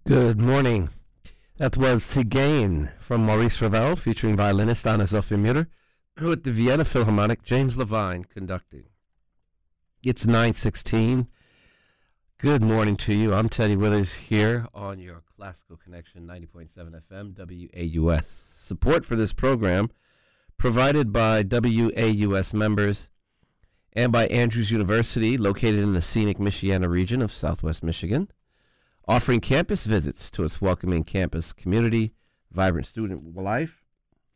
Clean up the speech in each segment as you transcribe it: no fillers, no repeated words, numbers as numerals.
Good morning. That was Sigain from Maurice Ravel, featuring violinist Anna Sophia Mutter, with the Vienna Philharmonic, James Levine conducting. It's 9:16. Good morning to you. I'm Teddy Withers here on your Classical Connection 90.7 FM, WAUS. Support for this program provided by WAUS members and by Andrews University, located in the scenic Michiana region of Southwest Michigan, offering campus visits to its welcoming campus community, vibrant student life,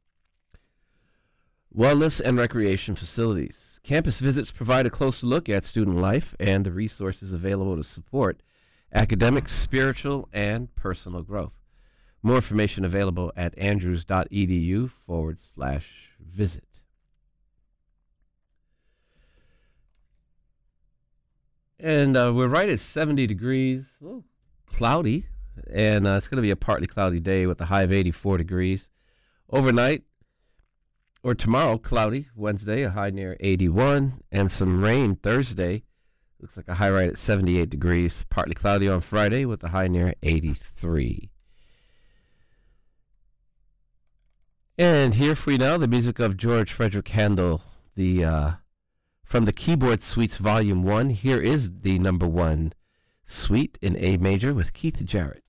wellness, and recreation facilities. Campus visits provide a closer look at student life and the resources available to support academic, spiritual, and personal growth. More information available at andrews.edu/visit. And we're right at 70 degrees. Ooh. Cloudy, and it's going to be a partly cloudy day with a high of 84 degrees. Overnight, or tomorrow, cloudy. Wednesday, a high near 81, and some rain Thursday. Looks like a high right at 78 degrees. Partly cloudy on Friday with a high near 83. And here for you now, the music of George Frederick Handel, from the Keyboard Suites Volume 1. Here is the number 1 Suite in A major with Keith Jarrett.